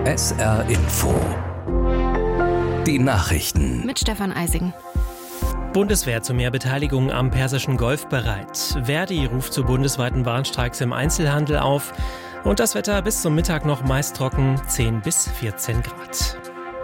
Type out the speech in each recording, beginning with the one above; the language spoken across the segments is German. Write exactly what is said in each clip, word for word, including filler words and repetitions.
S R Info. Die Nachrichten. Mit Stefan Eising. Bundeswehr zu mehr Beteiligung am Persischen Golf bereit. Verdi ruft zu bundesweiten Warnstreiks im Einzelhandel auf. Und das Wetter bis zum Mittag noch meist trocken, zehn bis vierzehn Grad.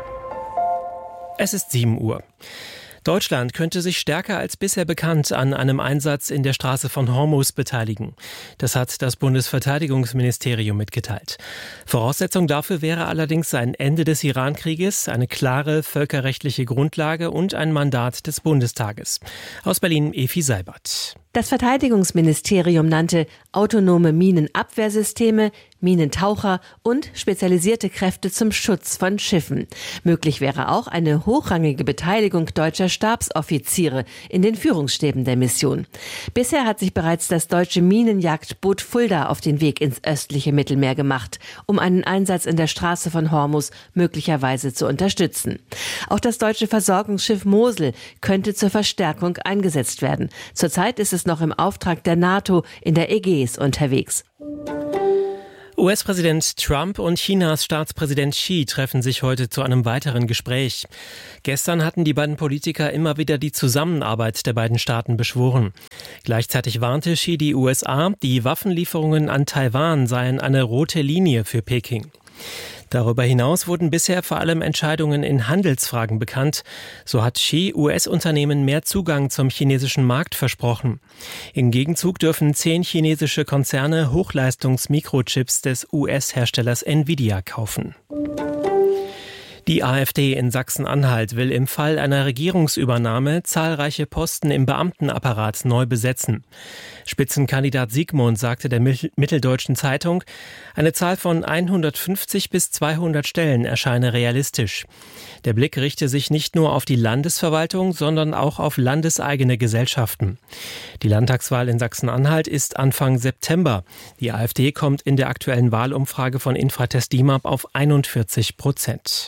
Es ist sieben Uhr. Deutschland könnte sich stärker als bisher bekannt an einem Einsatz in der Straße von Hormuz beteiligen. Das hat das Bundesverteidigungsministerium mitgeteilt. Voraussetzung dafür wäre allerdings ein Ende des Iran-Krieges, eine klare völkerrechtliche Grundlage und ein Mandat des Bundestages. Aus Berlin Efi Seibert. Das Verteidigungsministerium nannte autonome Minenabwehrsysteme, Minentaucher und spezialisierte Kräfte zum Schutz von Schiffen. Möglich wäre auch eine hochrangige Beteiligung deutscher Stabsoffiziere in den Führungsstäben der Mission. Bisher hat sich bereits das deutsche Minenjagdboot Fulda auf den Weg ins östliche Mittelmeer gemacht, um einen Einsatz in der Straße von Hormuz möglicherweise zu unterstützen. Auch das deutsche Versorgungsschiff Mosel könnte zur Verstärkung eingesetzt werden. Zurzeit ist es noch im Auftrag der NATO in der Ägäis unterwegs. U S-Präsident Trump und Chinas Staatspräsident Xi treffen sich heute zu einem weiteren Gespräch. Gestern hatten die beiden Politiker immer wieder die Zusammenarbeit der beiden Staaten beschworen. Gleichzeitig warnte Xi die U S A, die Waffenlieferungen an Taiwan seien eine rote Linie für Peking. Darüber hinaus wurden bisher vor allem Entscheidungen in Handelsfragen bekannt. So hat Xi U S-Unternehmen mehr Zugang zum chinesischen Markt versprochen. Im Gegenzug dürfen zehn chinesische Konzerne Hochleistungs-Mikrochips des U S-Herstellers Nvidia kaufen. Die AfD in Sachsen-Anhalt will im Fall einer Regierungsübernahme zahlreiche Posten im Beamtenapparat neu besetzen. Spitzenkandidat Siegmund sagte der Mitteldeutschen Zeitung, eine Zahl von hundertfünfzig bis zweihundert Stellen erscheine realistisch. Der Blick richte sich nicht nur auf die Landesverwaltung, sondern auch auf landeseigene Gesellschaften. Die Landtagswahl in Sachsen-Anhalt ist Anfang September. Die AfD kommt in der aktuellen Wahlumfrage von Infratest DIMAP auf einundvierzig Prozent.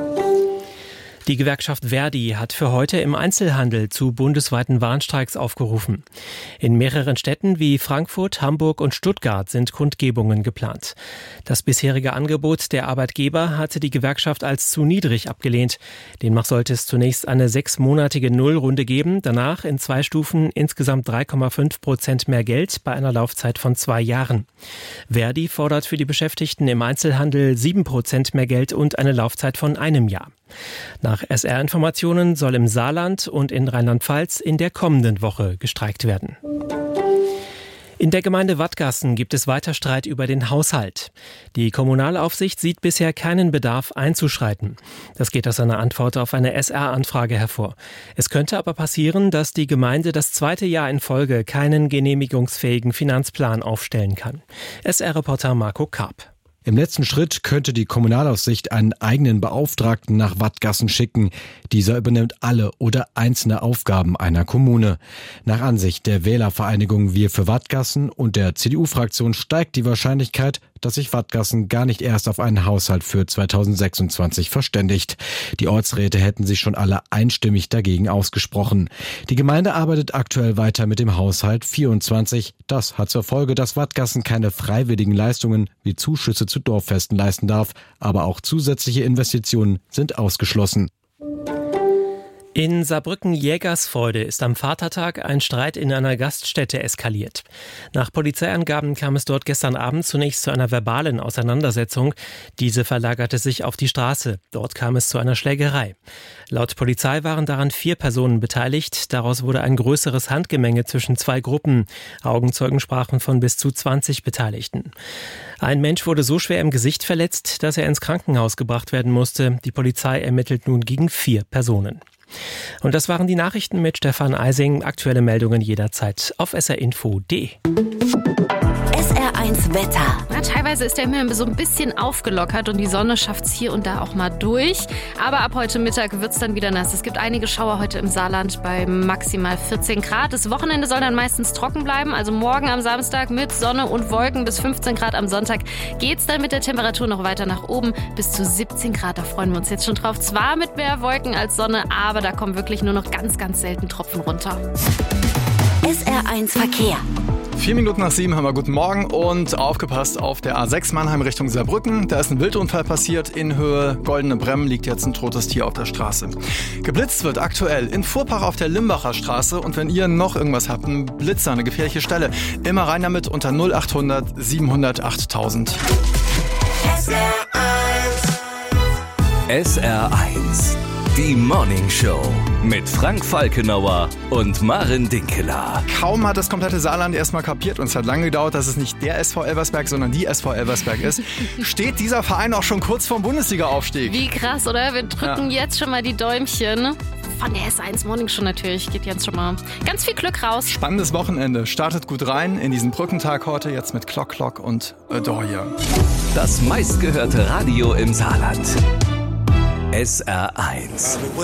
Die Gewerkschaft Verdi hat für heute im Einzelhandel zu bundesweiten Warnstreiks aufgerufen. In mehreren Städten wie Frankfurt, Hamburg und Stuttgart sind Kundgebungen geplant. Das bisherige Angebot der Arbeitgeber hatte die Gewerkschaft als zu niedrig abgelehnt. Demnach sollte es zunächst eine sechsmonatige Nullrunde geben, danach in zwei Stufen insgesamt drei Komma fünf Prozent mehr Geld bei einer Laufzeit von zwei Jahren. Verdi fordert für die Beschäftigten im Einzelhandel sieben Prozent mehr Geld und eine Laufzeit von einem Jahr. Nach S R-Informationen soll im Saarland und in Rheinland-Pfalz in der kommenden Woche gestreikt werden. In der Gemeinde Wattgassen gibt es weiter Streit über den Haushalt. Die Kommunalaufsicht sieht bisher keinen Bedarf einzuschreiten. Das geht aus einer Antwort auf eine S R-Anfrage hervor. Es könnte aber passieren, dass die Gemeinde das zweite Jahr in Folge keinen genehmigungsfähigen Finanzplan aufstellen kann. S R-Reporter Marco Karp. Im letzten Schritt könnte die Kommunalaufsicht einen eigenen Beauftragten nach Wattgassen schicken. Dieser übernimmt alle oder einzelne Aufgaben einer Kommune. Nach Ansicht der Wählervereinigung Wir für Wattgassen und der C D U-Fraktion steigt die Wahrscheinlichkeit, dass sich Wattgassen gar nicht erst auf einen Haushalt für zweitausendsechsundzwanzig verständigt. Die Ortsräte hätten sich schon alle einstimmig dagegen ausgesprochen. Die Gemeinde arbeitet aktuell weiter mit dem Haushalt vierundzwanzig. Das hat zur Folge, dass Wattgassen keine freiwilligen Leistungen wie Zuschüsse zu Dorffesten leisten darf, aber auch zusätzliche Investitionen sind ausgeschlossen. In Saarbrücken-Jägersfreude ist am Vatertag ein Streit in einer Gaststätte eskaliert. Nach Polizeiangaben kam es dort gestern Abend zunächst zu einer verbalen Auseinandersetzung. Diese verlagerte sich auf die Straße. Dort kam es zu einer Schlägerei. Laut Polizei waren daran vier Personen beteiligt. Daraus wurde ein größeres Handgemenge zwischen zwei Gruppen. Augenzeugen sprachen von bis zu zwanzig Beteiligten. Ein Mensch wurde so schwer im Gesicht verletzt, dass er ins Krankenhaus gebracht werden musste. Die Polizei ermittelt nun gegen vier Personen. Und das waren die Nachrichten mit Stefan Eising. Aktuelle Meldungen jederzeit auf s r info punkt d e. S R eins Wetter. Na, teilweise ist der Himmel so ein bisschen aufgelockert und die Sonne schafft es hier und da auch mal durch. Aber ab heute Mittag wird es dann wieder nass. Es gibt einige Schauer heute im Saarland bei maximal vierzehn Grad. Das Wochenende soll dann meistens trocken bleiben. Also morgen am Samstag mit Sonne und Wolken bis fünfzehn Grad. Am Sonntag geht es dann mit der Temperatur noch weiter nach oben bis zu siebzehn Grad. Da freuen wir uns jetzt schon drauf. Zwar mit mehr Wolken als Sonne, aber da kommen wirklich nur noch ganz, ganz selten Tropfen runter. S R eins Verkehr. Vier Minuten nach sieben haben wir guten Morgen und aufgepasst auf der A sechs Mannheim Richtung Saarbrücken. Da ist ein Wildunfall passiert. In Höhe Goldene Bremm liegt jetzt ein totes Tier auf der Straße. Geblitzt wird aktuell in Fuhrpach auf der Limbacher Straße. Und wenn ihr noch irgendwas habt, ein Blitzer, eine gefährliche Stelle, immer rein damit unter null achthundert siebenhundert achttausend. S R eins, die Morning Show mit Frank Falkenauer und Maren Dinkeler. Kaum hat das komplette Saarland erstmal kapiert und es hat lange gedauert, dass es nicht der S V Elversberg, sondern die S V Elversberg ist, steht dieser Verein auch schon kurz vorm Bundesliga-Aufstieg. Wie krass, oder? Wir drücken ja. jetzt schon mal die Däumchen. Von der S eins Morning Show natürlich. Geht jetzt schon mal ganz viel Glück raus. Spannendes Wochenende. Startet gut rein in diesen Brückentag heute, jetzt mit Clock Clock und Adore You. Das meistgehörte Radio im Saarland. S R eins.